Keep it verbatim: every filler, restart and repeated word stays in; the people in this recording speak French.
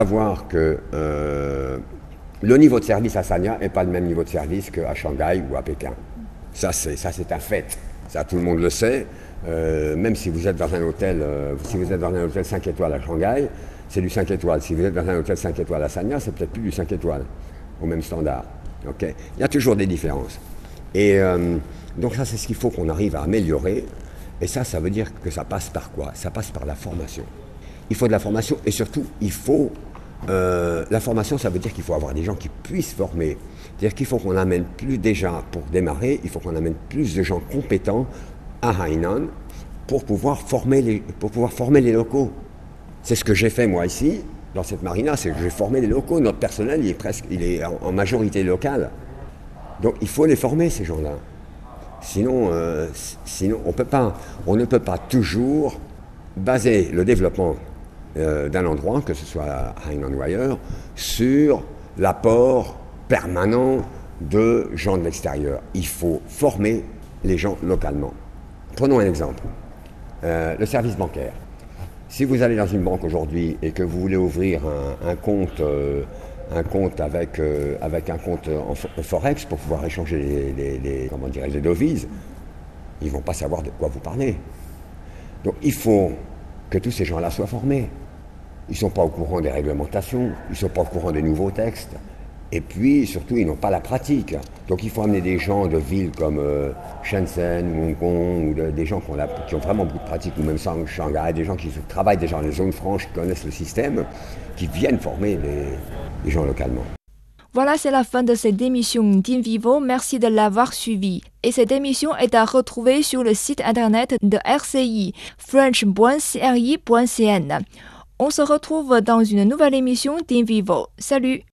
Savoir que euh, le niveau de service à Sanya n'est pas le même niveau de service qu'à Shanghai ou à Pékin. Ça, c'est, ça, c'est un fait. Ça, tout le monde le sait. Euh, même si vous êtes dans un hôtel, euh, si vous êtes dans un hôtel cinq étoiles à Shanghai, c'est du cinq étoiles. Si vous êtes dans un hôtel cinq étoiles à Sanya, c'est peut-être plus du cinq étoiles, au même standard. Okay, il y a toujours des différences. Et euh, donc ça, c'est ce qu'il faut qu'on arrive à améliorer. Et ça, ça veut dire que ça passe par quoi? Ça passe par la formation. Il faut de la formation et surtout, il faut... Euh, la formation, ça veut dire qu'il faut avoir des gens qui puissent former. C'est-à-dire qu'il faut qu'on amène plus déjà, pour démarrer, il faut qu'on amène plus de gens compétents à Hainan pour pouvoir former les, pour pouvoir former les locaux. C'est ce que j'ai fait moi ici, dans cette marina, c'est que j'ai formé les locaux. Notre personnel, il est, presque, il est en, en majorité local. Donc il faut les former, ces gens-là. Sinon, euh, sinon on, peut pas, on ne peut pas toujours baser le développement Euh, d'un endroit, que ce soit à Hainan ou ailleurs, sur l'apport permanent de gens de l'extérieur. Il faut former les gens localement. Prenons un exemple. Euh, le service bancaire. Si vous allez dans une banque aujourd'hui et que vous voulez ouvrir un, un compte, euh, un compte avec, euh, avec un compte en, en forex pour pouvoir échanger les, les, les, comment dirais-je, les devises, ils ne vont pas savoir de quoi vous parlez. Donc il faut que tous ces gens-là soient formés. Ils ne sont pas au courant des réglementations, ils ne sont pas au courant des nouveaux textes. Et puis, surtout, ils n'ont pas la pratique. Donc il faut amener des gens de villes comme euh, Shenzhen ou Hong Kong, ou de, des gens qui ont, la, qui ont vraiment beaucoup de pratique, ou même Shanghai, des gens qui travaillent déjà dans les zones franches, qui connaissent le système, qui viennent former les, les gens localement. Voilà, c'est la fin de cette émission d'InVivo. Merci de l'avoir suivi. Et cette émission est à retrouver sur le site internet de R C I, french point c r i point c n. On se retrouve dans une nouvelle émission d'InVivo. Salut!